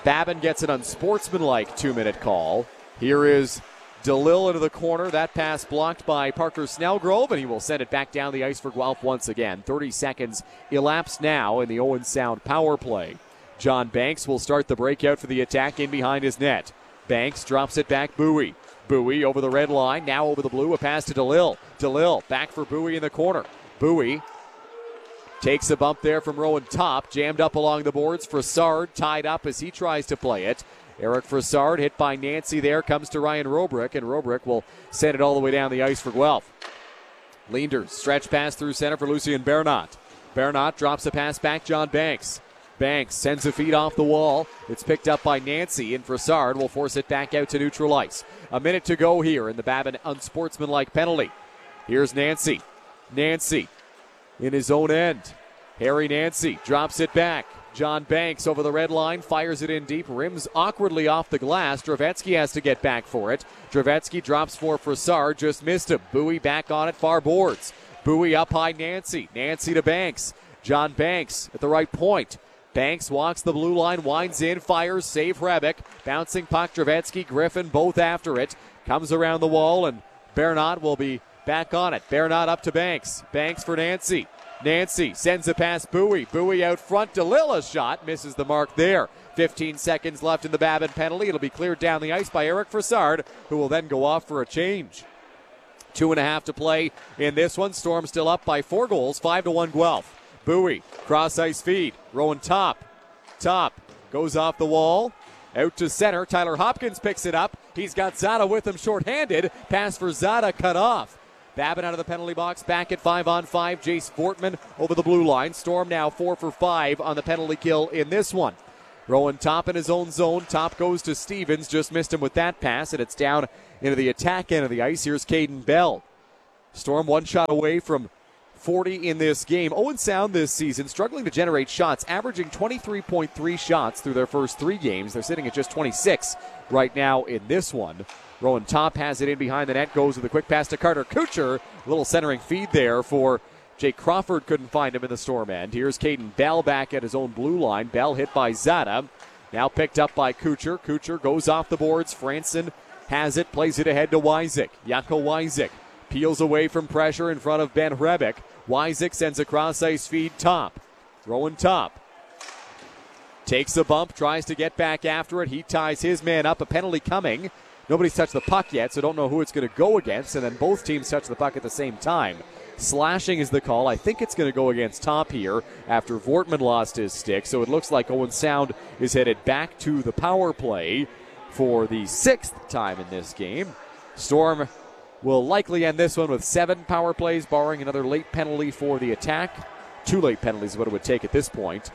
Babin gets an unsportsmanlike 2-minute call. Here is DeLille into the corner. That pass blocked by Parker Snellgrove, and he will send it back down the ice for Guelph once again. 30 seconds elapsed now in the Owen Sound power play. John Banks will start the breakout for the attack in behind his net. Banks drops it back. Bowie over the red line, now over the blue. A pass to DeLille. DeLille back for Bowie in the corner. Bowie takes a bump there from Rowan Top. Jammed up along the boards. Frassard tied up as he tries to play it. Eric Frassard hit by Nancy there. Comes to Ryan Robrick, and Robrick will send it all the way down the ice for Guelph. Leenders stretch pass through center for Lucien Bernat. Bernat drops a pass back. John Banks. Banks sends a feed off the wall. It's picked up by Nancy, and Frassard will force it back out to neutral ice. A minute to go here in the Babin unsportsmanlike penalty. Here's Nancy. Nancy in his own end. Harry Nancy drops it back. John Banks over the red line, fires it in deep, rims awkwardly off the glass. Dravetsky has to get back for it. Dravetsky drops for Frassard, just missed him. Bowie back on it, far boards. Bowie up high, Nancy. Nancy to Banks. John Banks at the right point. Banks walks the blue line, winds in, fires, save Hrebic. Bouncing puck, Dravetsky, Griffin, both after it. Comes around the wall, and Bernat will be back on it. Bernat up to Banks. Banks for Nancy. Nancy sends a pass. Bowie out front. DeLille shot. Misses the mark there. 15 seconds left in the Babin penalty. It'll be cleared down the ice by Eric Frassard, who will then go off for a change. 2.5 to play in this one. Storm still up by 4 goals. 5-1 Guelph. Bowie, cross ice feed. Rowan Top goes off the wall. Out to center. Tyler Hopkins picks it up. He's got Zada with him shorthanded. Pass for Zada cut off. Babin out of the penalty box, back at 5-on-5. Jace Fortman over the blue line. Storm now 4 for 5 on the penalty kill in this one. Rowan Top in his own zone. Top goes to Stevens, just missed him with that pass, and it's down into the attack end of the ice. Here's Caden Bell. Storm 1 shot away from 40 in this game. Owen Sound this season struggling to generate shots, averaging 23.3 shots through their first 3 games. They're sitting at just 26 right now in this one. Rowan Top has it in behind the net, goes with a quick pass to Carter Kucher. A little centering feed there for Jake Crawford, couldn't find him in the Storm end. Here's Caden Bell back at his own blue line. Bell hit by Zada. Now picked up by Kucher. Kucher goes off the boards. Franson has it, plays it ahead to Wyzik. Jaco Wyzik peels away from pressure in front of Ben Hrebic. Wyzik sends a cross-ice feed. Top. Rowan Top takes a bump, tries to get back after it. He ties his man up. A penalty coming. Nobody's touched the puck yet, so don't know who it's going to go against. And then both teams touch the puck at the same time. Slashing is the call. I think it's going to go against Top here after Vortman lost his stick. So it looks like Owen Sound is headed back to the power play for the 6th time in this game. Storm will likely end this one with 7 power plays, barring another late penalty for the attack. 2 late penalties is what it would take at this point.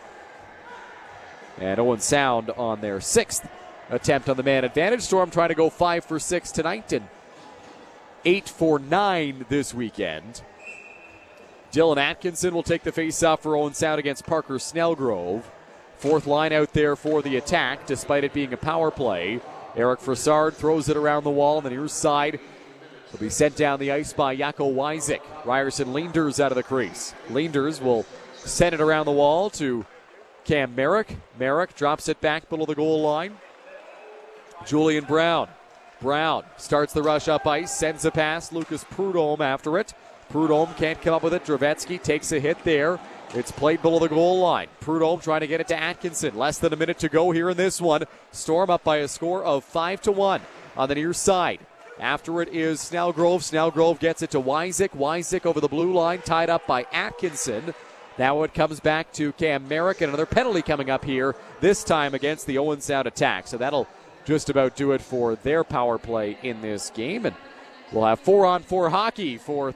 And Owen Sound on their 6th attempt on the man advantage. Storm trying to go 5 for 6 tonight and 8 for 9 this weekend. Dylan Atkinson will take the face-off for Owen Sound against Parker Snellgrove. 4th line out there for the attack, despite it being a power play. Eric Frassard throws it around the wall on the near side. Will be sent down the ice by Jaco Wyzik. Ryerson Leenders out of the crease. Leenders will send it around the wall to Cam Merrick. Merrick drops it back below the goal line. Julian Brown. Brown starts the rush up ice, sends a pass. Lucas Prudhomme after it. Prudhomme can't come up with it. Dravetsky takes a hit there. It's played below the goal line. Prudhomme trying to get it to Atkinson. Less than a minute to go here in this one. Storm up by a score of 5-1 on the near side. After it is Snellgrove. Snellgrove gets it to Wyzik. Wyzik over the blue line, tied up by Atkinson. Now it comes back to Cam Merrick, and another penalty coming up here, this time against the Owen Sound attack. So that'll just about do it for their power play in this game. And we'll have 4-on-4 hockey for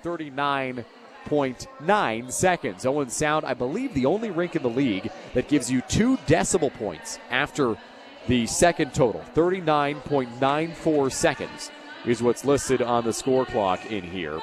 39.9 seconds. Owen Sound, I believe, the only rink in the league that gives you 2 decimal points after the second total. 39.94 seconds is what's listed on the score clock in here.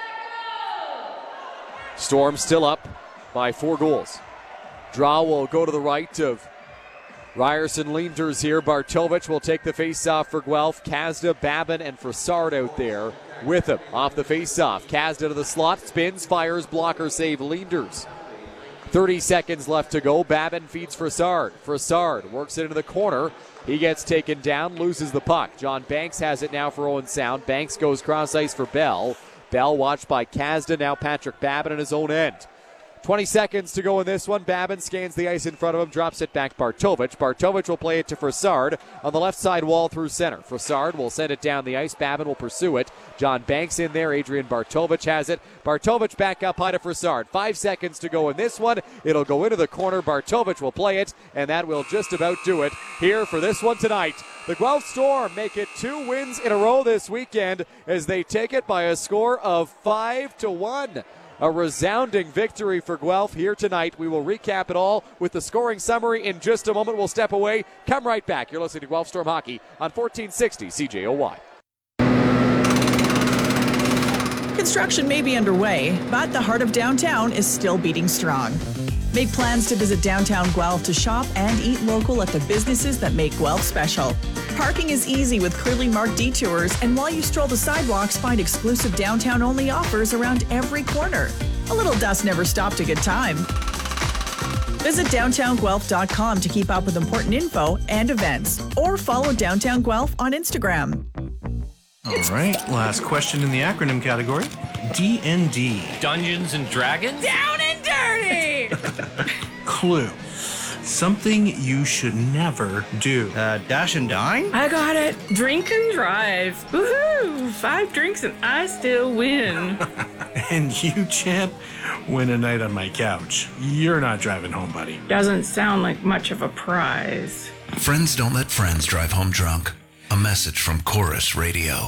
Storm still up by 4 goals. Draw will go to the right of Ryerson Leenders here. Bartovich will take the face-off for Guelph. Kazda, Babin, and Frassard out there with him. Off the face-off. Kazda to the slot, spins, fires, blocker save Leenders. 30 seconds left to go. Babin feeds Frossard. Frossard works it into the corner. He gets taken down, loses the puck. John Banks has it now for Owen Sound. Banks goes cross ice for Bell. Bell watched by Kazda. Now Patrick Babin in his own end. 20 seconds to go in this one. Babin scans the ice in front of him, drops it back Bartovich. Bartovich will play it to Frossard on the left side wall through center. Frossard will send it down the ice. Babin will pursue it. John Banks in there. Adrian Bartovich has it. Bartovich back up high to Frossard. 5 seconds to go in this one. It'll go into the corner. Bartovich will play it, and that will just about do it here for this one tonight. The Guelph Storm make it 2 wins in a row this weekend as they take it by a score of 5-1. A resounding victory for Guelph here tonight. We will recap it all with the scoring summary in just a moment. We'll step away. Come right back. You're listening to Guelph Storm Hockey on 1460 CJOY. Construction may be underway, but the heart of downtown is still beating strong. Make plans to visit downtown Guelph to shop and eat local at the businesses that make Guelph special. Parking is easy with clearly marked detours, and while you stroll the sidewalks, find exclusive downtown-only offers around every corner. A little dust never stopped a good time. Visit downtownguelph.com to keep up with important info and events, or follow Downtown Guelph on Instagram. All right, last question in the acronym category. D&D. Dungeons and Dragons? Down and dirty! Clue. Something you should never do. Dash and dine? I got it. Drink and drive. Woohoo! 5 drinks and I still win. And you, champ, win a night on my couch. You're not driving home, buddy. Doesn't sound like much of a prize. Friends don't let friends drive home drunk. A message from Chorus Radio.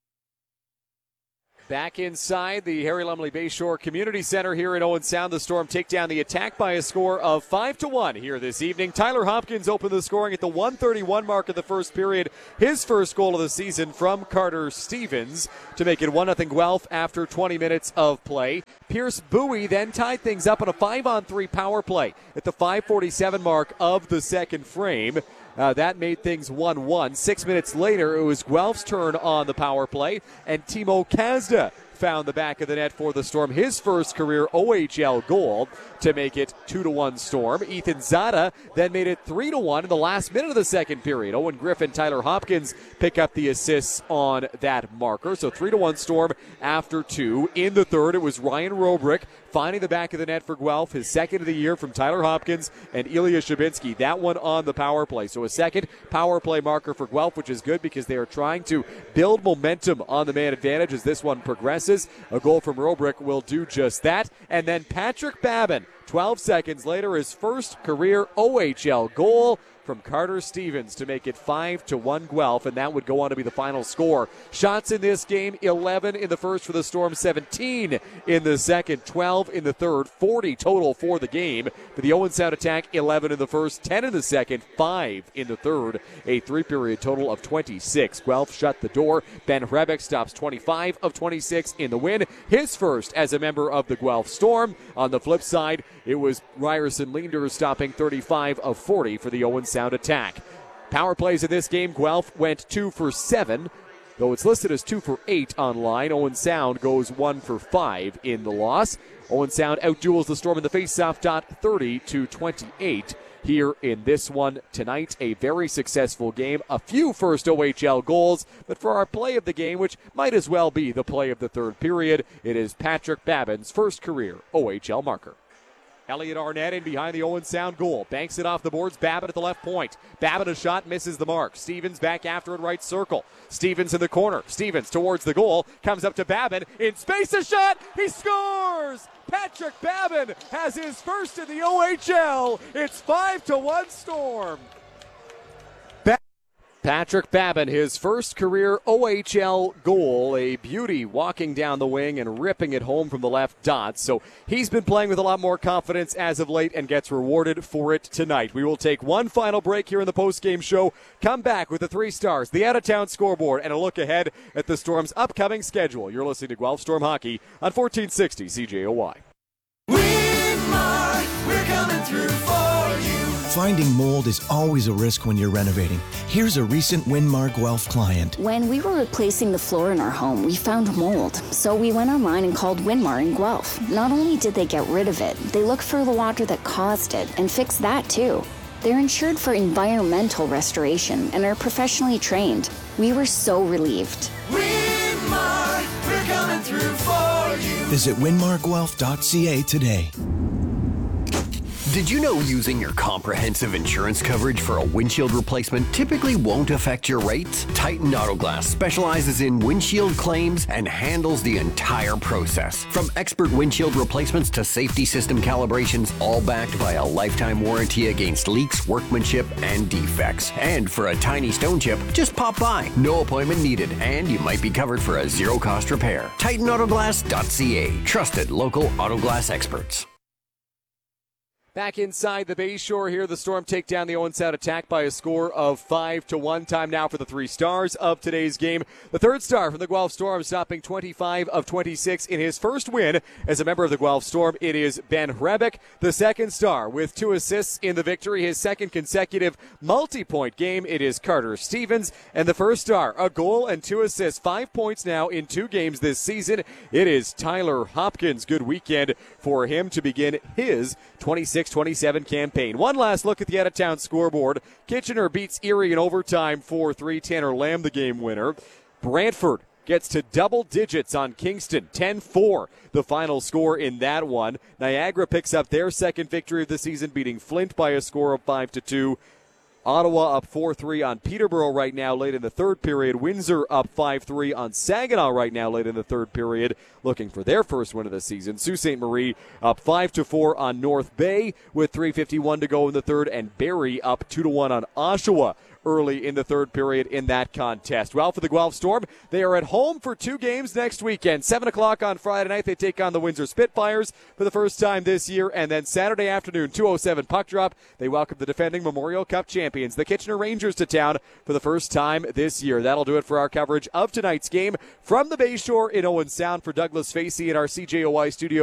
Back inside the Harry Lumley Bayshore Community Center here in Owen Sound, the Storm take down the attack by a score of 5-1 here this evening. Tyler Hopkins opened the scoring at the 1:31 mark of the first period. His first goal of the season from Carter Stevens to make it 1-0 Guelph after 20 minutes of play. Pierce Bowie then tied things up on a 5-on-3 power play at the 5:47 mark of the second frame. That made things 1-1. 6 minutes later, it was Guelph's turn on the power play, and Timo Kazda found the back of the net for the Storm, his first career OHL goal to make it 2-1 Storm. Ethan Zada then made it 3-1 in the last minute of the second period. Owen Griffin, Tyler Hopkins pick up the assists on that marker. So 3-1 Storm after 2. In the third, it was Ryan Robrick finding the back of the net for Guelph, his second of the year from Tyler Hopkins and Ilya Shabinsky. That one on the power play. So a second power play marker for Guelph, which is good because they are trying to build momentum on the man advantage as this one progresses. A goal from Robrick will do just that. And then Patrick Babin, 12 seconds later, his first career OHL goal from Carter Stevens to make it 5-1 Guelph, and that would go on to be the final score. Shots in this game, 11 in the first for the Storm, 17 in the second, 12 in the third, 40 total for the game. For the Owen Sound attack, 11 in the first, 10 in the second, 5 in the third, a 3-period total of 26. Guelph shut the door. Ben Hrebeck stops 25 of 26 in the win, his first as a member of the Guelph Storm. On the flip side, it was Ryerson Leander stopping 35 of 40 for the Owen Sound attack. Power plays in this game, Guelph went 2 for 7, though it's listed as 2 for 8 online. Owen Sound goes 1 for 5 in the loss. Owen Sound outduels the Storm in the faceoff dot 30-28 here in this one tonight. A very successful game. A few first OHL goals, but for our play of the game, which might as well be the play of the third period, it is Patrick Babin's first career OHL marker. Elliot Arnett in behind the Owen Sound goal. Banks it off the boards. Babin at the left point. Babin a shot, misses the mark. Stevens back after it, right circle. Stevens in the corner. Stevens towards the goal. Comes up to Babin. In space, a shot. He scores! Patrick Babin has his first in the OHL. It's 5-1 Storm. Patrick Babin, his first career OHL goal, a beauty walking down the wing and ripping it home from the left dot. So he's been playing with a lot more confidence as of late and gets rewarded for it tonight. We will take one final break here in the postgame show, come back with the 3 stars, the out-of-town scoreboard, and a look ahead at the Storm's upcoming schedule. You're listening to Guelph Storm Hockey on 1460 CJOY. Winmark, we're coming through for you. Finding mold is always a risk when you're renovating. Here's a recent Winmar Guelph client. When we were replacing the floor in our home, we found mold. So we went online and called Winmar in Guelph. Not only did they get rid of it, they looked for the water that caused it and fixed that too. They're insured for environmental restoration and are professionally trained. We were so relieved. Winmar, we're coming through for you. Visit winmarguelph.ca today. Did you know using your comprehensive insurance coverage for a windshield replacement typically won't affect your rates? Titan Auto Glass specializes in windshield claims and handles the entire process. From expert windshield replacements to safety system calibrations, all backed by a lifetime warranty against leaks, workmanship, and defects. And for a tiny stone chip, just pop by. No appointment needed, and you might be covered for a zero-cost repair. TitanAutoGlass.ca. Trusted local auto glass experts. Back inside the Bayshore here, the Storm take down the Owen Sound attack by a score of 5-1. Time now for the 3 stars of today's game. The third star from the Guelph Storm, stopping 25 of 26 in his first win as a member of the Guelph Storm. It is Ben Hrebeck. The second star with 2 assists in the victory, his second consecutive multi-point game. It is Carter Stevens. And the first star, a goal and 2 assists, 5 points now in 2 games this season. It is Tyler Hopkins. Good weekend for him to begin his 26-27 campaign. One last look at the out-of-town scoreboard. Kitchener beats Erie in overtime 4-3. Tanner Lamb, the game winner. Brantford gets to double digits on Kingston, 10-4, the final score in that one. Niagara picks up their second victory of the season, beating Flint by a score of 5-2. Ottawa up 4-3 on Peterborough right now late in the third period. Windsor up 5-3 on Saginaw right now late in the third period, looking for their first win of the season. Sault Ste. Marie up 5-4 on North Bay with 3:51 to go in the third, and Barrie up 2-1 on Oshawa early in the third period in that contest. Well, for the Guelph Storm, they are at home for 2 games next weekend. 7 o'clock on Friday night, they take on the Windsor Spitfires for the first time this year, and then Saturday afternoon, 2:07 puck drop, they welcome the defending Memorial Cup champions, the Kitchener Rangers, to town for the first time this year. That'll do it for our coverage of tonight's game from the Bayshore in Owen Sound. For Douglas Facey in our CJOY studio